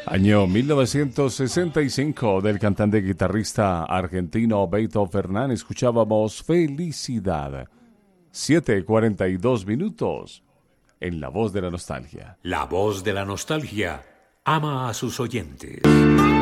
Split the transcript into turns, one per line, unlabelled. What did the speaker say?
Año 1965 del cantante y guitarrista argentino Beto Fernán. Escuchábamos Felicidad. 7:42 en La Voz de la Nostalgia.
La Voz de la Nostalgia ama a sus oyentes.